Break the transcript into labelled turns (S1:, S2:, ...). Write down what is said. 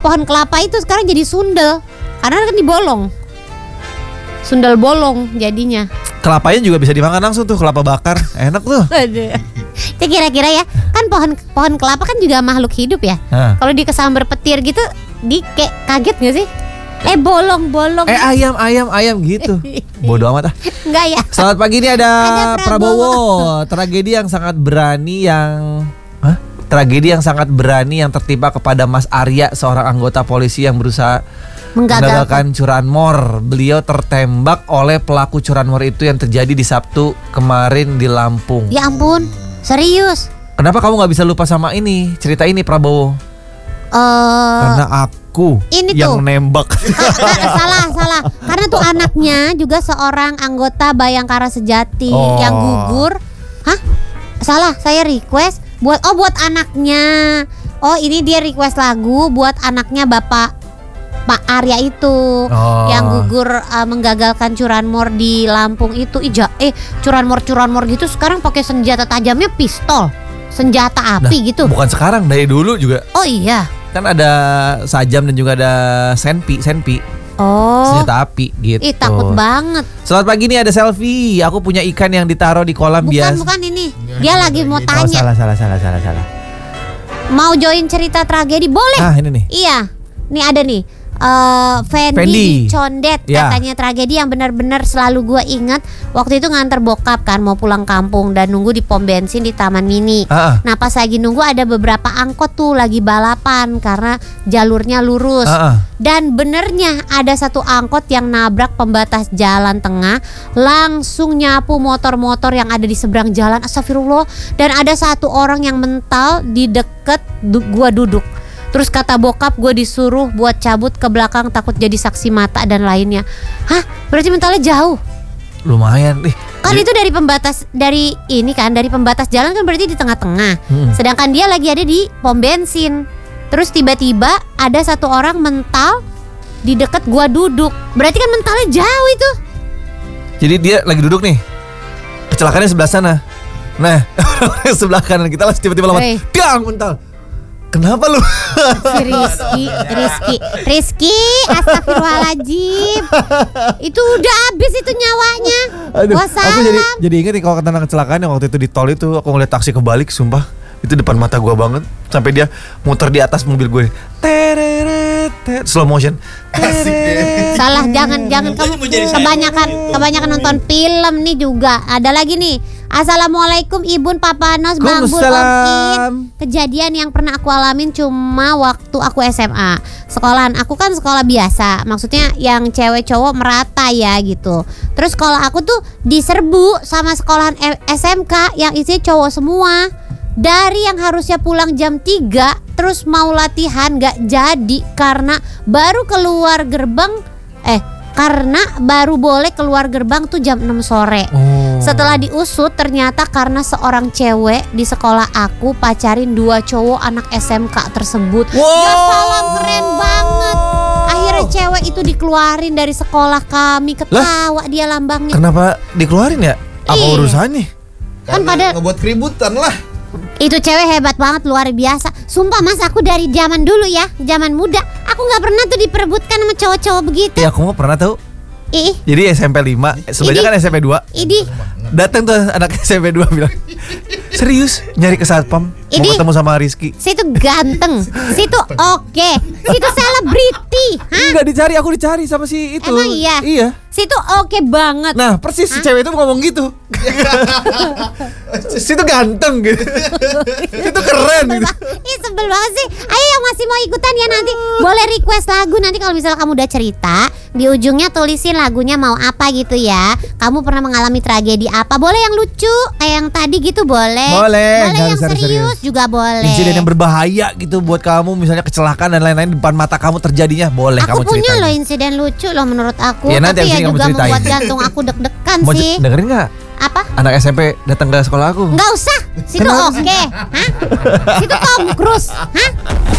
S1: pohon kelapa itu sekarang jadi sundel. Karena kan dibolong. Sundel bolong jadinya.
S2: Kelapanya juga bisa dimakan langsung tuh, kelapa bakar. Enak tuh.
S1: Itu kira-kira ya, kan pohon kelapa kan juga makhluk hidup ya. Kalau dikesambar petir gitu, kayak kaget gak sih? Bolong-bolong.
S2: Ayam gitu. Bodoh amat ah.
S1: Enggak ya.
S2: Selamat pagi, ini ada Prabowo. Tragedi yang sangat berani yang tertimpa kepada Mas Arya, seorang anggota polisi yang berusaha menggagalkan curanmor. Beliau tertembak oleh pelaku curanmor itu yang terjadi di Sabtu kemarin di Lampung.
S1: Ya ampun, serius.
S2: Kenapa kamu gak bisa lupa sama cerita ini Prabowo? Karena aku
S1: ini
S2: yang
S1: tuh
S2: nembak.
S1: Salah. Karena tuh anaknya juga seorang anggota Bayangkara Sejati yang gugur. Hah? Salah, saya request buat anaknya. Ini dia request lagu buat anaknya Pak Arya itu yang gugur menggagalkan curanmor di Lampung itu. Curanmor gitu sekarang pakai senjata tajamnya pistol, senjata api gitu.
S2: Bukan sekarang, dari dulu juga.
S1: Oh iya.
S2: Kan ada sajam dan juga ada senpi. Senjata api gitu.
S1: Takut banget.
S2: Selamat pagi, nih ada selfie. Aku punya ikan yang ditaruh di kolam biasa.
S1: Bukan ini. Dia lagi mau tanya.
S2: Salah.
S1: Mau join cerita tragedi boleh?
S2: Ini nih.
S1: Iya. Nih ada nih. Fendi Condet katanya tragedi yang benar-benar selalu gue ingat. Waktu itu nganter bokap kan mau pulang kampung dan nunggu di pom bensin di Taman Mini. Nah pas lagi nunggu ada beberapa angkot tuh lagi balapan karena jalurnya lurus. Dan benernya ada satu angkot yang nabrak pembatas jalan tengah, langsung nyapu motor-motor yang ada di seberang jalan. Astagfirullah. Dan ada satu orang yang mental di deket gua duduk. Terus kata bokap, gue disuruh buat cabut ke belakang takut jadi saksi mata dan lainnya. Hah? Berarti mentalnya jauh?
S2: Lumayan.
S1: Kan itu dari pembatas jalan kan berarti di tengah-tengah. Sedangkan dia lagi ada di pom bensin. Terus tiba-tiba ada satu orang mental di dekat gue duduk. Berarti kan mentalnya jauh itu.
S2: Jadi dia lagi duduk nih, kecelakaannya sebelah sana. Nah sebelah kanan kita langsung tiba-tiba lompat, gang mental. Kenapa lu?
S1: Si Rizky, astagfirullahaladzim. Itu udah habis itu nyawanya.
S2: Aku jadi ingat nih kalau tentang kecelakaan yang waktu itu di tol itu. Aku ngeliat taksi kebalik, sumpah itu depan mata gua banget. Sampai dia muter di atas mobil gue, slow motion.
S1: Salah, jangan kamu kebanyakan nonton film nih juga. Ada lagi nih. Assalamualaikum Ibun Papanos Bang Bul Om. Kejadian yang pernah aku alamin cuma waktu aku SMA. Sekolahan aku kan sekolah biasa, maksudnya yang cewek cowok merata ya gitu. Terus sekolah aku tuh diserbu sama sekolahan SMK yang isinya cowok semua. Dari yang harusnya pulang jam 3 terus mau latihan gak jadi karena baru boleh keluar gerbang tuh jam 6 sore. Setelah diusut ternyata karena seorang cewek di sekolah aku pacarin 2 cowok anak SMK tersebut. Ya salam, keren banget. Akhirnya cewek itu dikeluarin dari sekolah kami. Ketawa dia lambangnya.
S2: Kenapa dikeluarin ya? Apa urusannya?
S1: Kan pada
S3: ngebuat keributan lah.
S1: Itu cewek hebat banget, luar biasa. Sumpah Mas, aku dari zaman dulu ya, zaman muda, aku gak pernah tuh diperebutkan sama cowok-cowok begitu.
S2: Ya aku mau pernah tahu. Jadi SMP 5, sebenarnya kan SMP 2. Datang tuh anak SMP 2 bilang, serius nyari ke satpam, mau ketemu sama Rizky.
S1: Situ ganteng, situ oke, situ selebriti.
S2: Enggak dicari, aku dicari sama si itu.
S1: Emang iya?
S2: Iya.
S1: Situ oke banget.
S2: Nah persis si cewek itu ngomong gitu. Situ ganteng gitu. Situ keren gitu.
S1: Sebel banget sih. Ayo yang masih mau ikutan ya nanti boleh request lagu. Nanti kalau misalnya kamu udah cerita, di ujungnya tulisin lagunya mau apa gitu ya. Kamu pernah mengalami tragedi apa? Boleh yang lucu kayak yang tadi gitu boleh.
S2: Boleh
S1: yang serius juga boleh.
S2: Insiden yang berbahaya gitu buat kamu, misalnya kecelakaan dan lain-lain di depan mata kamu terjadinya, boleh kamu
S1: Aku punya
S2: ceritain.
S1: loh insiden lucu loh menurut aku.
S2: Ya, nanti
S1: tapi ya juga
S2: ceritain.
S1: membuat jantung aku deg-degan
S2: Mau
S1: sih.
S2: dengerin gak?
S1: Apa?
S2: Anak SMP datang ke sekolah aku.
S1: Nggak usah. Situ oke. Hah? Situ Tom Cruise. Hah?